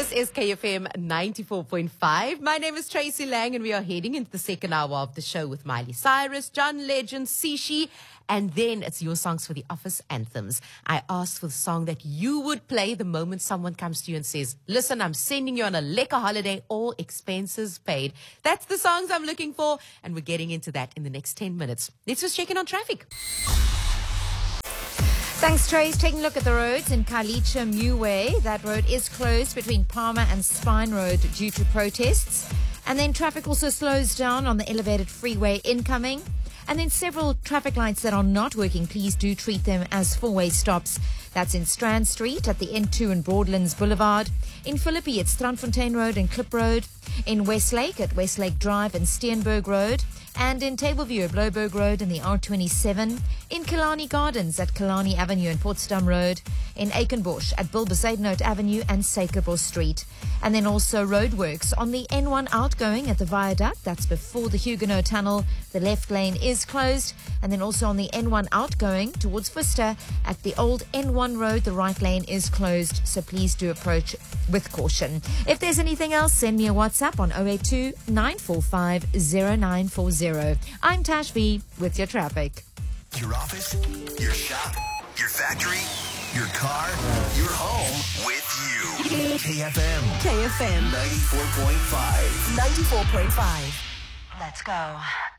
This is KFM 94.5. My name is Tracy Lang, and we are heading into the second hour of the show with Miley Cyrus, John Legend, Sishi, and then it's your songs for the office anthems. I asked for the song that you would play the moment someone comes to you and says, listen, I'm sending you on a lekker holiday, all expenses paid. That's the songs I'm looking for, and we're getting into that in the next 10 minutes. Let's just check in on traffic. Thanks, Trace. Taking a look at the roads in Khalicha Muway. That road is closed between Palmer and Spine Road due to protests. And then traffic also slows down on the elevated freeway incoming. And then several traffic lights that are not working, please do treat them as four-way stops. That's in Strand Street at the N2 and Broadlands Boulevard. In Philippi, it's Strandfontein Road and Klip Road. In Westlake, at Westlake Drive and Steenberg Road. And in Tableview, at Bloberg Road and the R27. In Killarney Gardens at Killarney Avenue and Potsdam Road. In Aikenbush at Bilbesaidenote Avenue and Suikerbos Street. And then also roadworks on the N1 outgoing at the viaduct. That's before the Huguenot Tunnel. The left lane is closed. And then also on the N1 outgoing towards Worcester at the old N1 road, the right lane is closed. So please do approach with caution. If there's anything else, send me a WhatsApp on 082 945 0940. I'm Tash V with your traffic. Your office, your shop, your factory, your car, your home with you. KFM 94.5. 94.5. Let's go.